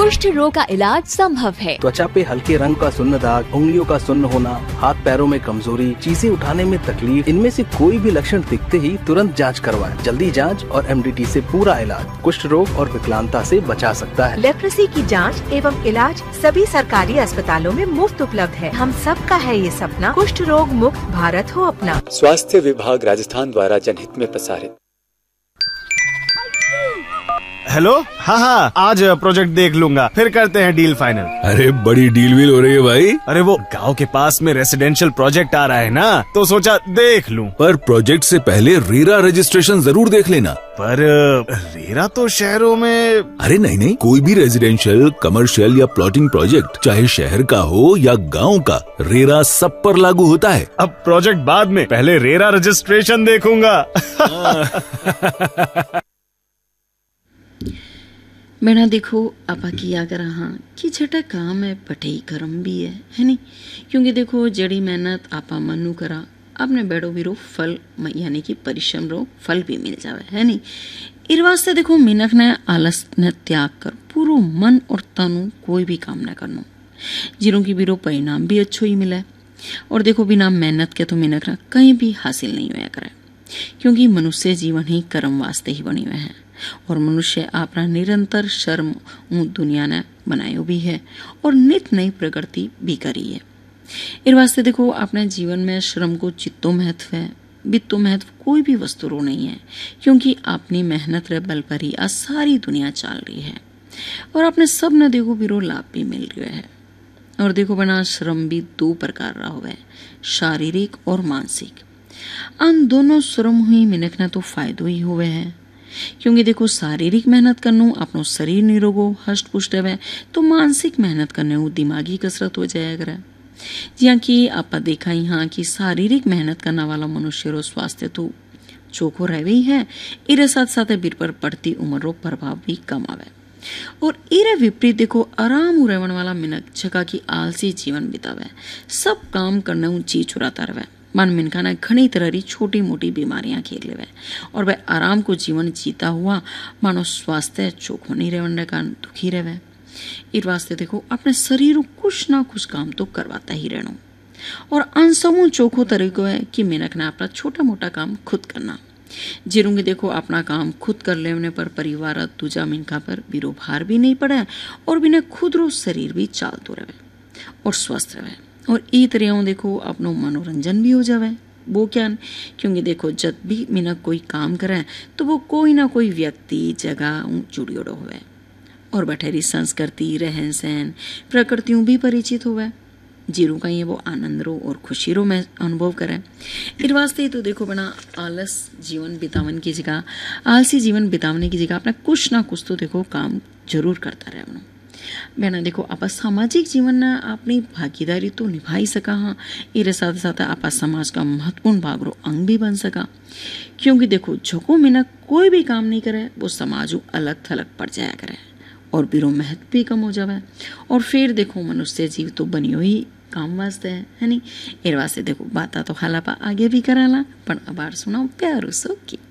कुष्ठ रोग का इलाज संभव है। त्वचा पे हल्के रंग का सुन्न दाग, उंगलियों का सुन्न होना, हाथ पैरों में कमजोरी, चीजें उठाने में तकलीफ, इनमें से कोई भी लक्षण दिखते ही तुरंत जांच करवाएं। जल्दी जांच और MDT से पूरा इलाज कुष्ठ रोग और विकलांगता से बचा सकता है। लेप्रेसी की जांच एवं इलाज सभी सरकारी अस्पतालों में मुफ्त उपलब्ध है। हम सबका है ये सपना, कुष्ठ रोग मुक्त भारत हो अपना। स्वास्थ्य विभाग राजस्थान द्वारा जनहित में प्रसारित। हेलो, हाँ, आज प्रोजेक्ट देख लूंगा, फिर करते हैं डील फाइनल। अरे बड़ी डील वील हो रही है भाई। अरे वो गांव के पास में रेसिडेंशियल प्रोजेक्ट आ रहा है ना, तो सोचा देख लूं। पर प्रोजेक्ट से पहले रेरा रजिस्ट्रेशन जरूर देख लेना। पर रेरा तो शहरों में। अरे नहीं, कोई भी रेजिडेंशियल, कमर्शियल या प्लॉटिंग प्रोजेक्ट, चाहे शहर का हो या गाँव का, रेरा सब पर लागू होता है। अब प्रोजेक्ट बाद में, पहले रेरा रजिस्ट्रेशन देखूंगा। बेना देखो आपा किया कर हाँ कि छठा काम है पठे कर्म भी है नहीं, क्योंकि देखो जड़ी मेहनत आपा मनु करा आपने बेड़ो बिरो फल यानी कि परिश्रम रो फल भी मिल जावे है नहीं। इस वास्ते देखो मिनक ने आलस ने त्याग कर पूरो मन और तनु कोई भी काम न करनो, जिरों की बिरो परिणाम भी अच्छो ही मिले। और देखो बिना मेहनत के तो मिनक ना कहीं भी हासिल नहीं होया करे, क्योंकि मनुष्य जीवन ही कर्म वास्ते ही बने हुए हैं। और मनुष्य अपना निरंतर श्रम दुनिया ने बनायो भी है और नित नई प्रगति भी करी है। इस वास्ते देखो अपने जीवन में श्रम को चित्तो महत्व है, वित्तो महत्व कोई भी वस्तु रो नहीं है, क्योंकि अपनी मेहनत रे बल पर ही आज सारी दुनिया चल रही है। और अपने सब ने देखो बिरो लाभ भी मिल रहा है। और देखो बना श्रम भी दो प्रकार रहा हुआ है, शारीरिक और मानसिक। अन दोनों श्रम हुई मिनक ने तो फायदो ही हुए हैं, क्योंकि देखो शारीरिक मेहनत करनो अपनो शरीर निरोगो हष्ट पुष्ट रहे, तो मानसिक मेहनत करने वो दिमागी कसरत हो जाया करे। जिया कि आप देखा यहाँ कि शारीरिक मेहनत करने वाला मनुष्य रो स्वास्थ्य तो चोखो रहे ही है, इरे साथ साथ बीर पर पड़ती उम्र रो प्रभाव भी कम आवे। और इरे विपरीत देखो आराम रहने वाला मिनक जगह की आलसी जीवन बितावे, सब काम करने ची चुराता रहे। मन मिनका ने घनी तरह की छोटी मोटी बीमारियां घेर लेवे और वह आराम को जीवन जीता हुआ मानो स्वास्थ्य चोखो नहीं रहने का दुखी रहे। इस वास्ते देखो अपने शरीर कुछ ना कुछ काम तो करवाता ही रहना। और अनसमूह चोखो तरीको है कि मिनक ने अपना छोटा मोटा काम खुद करना, जिरूंगी देखो अपना काम खुद कर लेने पर परिवार दूजा मिनका पर बिरो भार भी नहीं पड़े और बिना खुद रो शरीर भी चालतो रहे और स्वस्थ रहे। और ई तरह देखो अपनो मनोरंजन भी हो जावे। वो क्या, क्योंकि देखो जब भी मिनक कोई काम करे तो वो कोई ना कोई व्यक्ति जगह जुड़ियोड़ो हुए और बठेरी संस्कृति रहन सहन प्रकृतियों भी परिचित हुए, जीरो का ये वो आनंद रो और खुशी रो में अनुभव करे। इस वास्ते तो देखो बना आलस जीवन बितावन की जगह, आलसी जीवन बितावने की जगह अपना कुछ ना कुछ तो देखो काम जरूर करता रहे। बहना देखो आप सामाजिक जीवन में अपनी भागीदारी तो निभा ही सका हाँ, इरे साथ साथ आप समाज का महत्वपूर्ण भाग रो अंग भी बन सका, क्योंकि देखो जो मिनक कोई भी काम नहीं करे वो समाज अलग थलग पड़ जाया करे और बिरो महत्व भी कम हो जावे। और फिर देखो मनुष्य जीव तो बनियो ही काम वास्ते है नहीं। एर वास्ते देखो बात तो हालापा आगे भी कराला, पर अबार सुनाओ प्यारो सो की।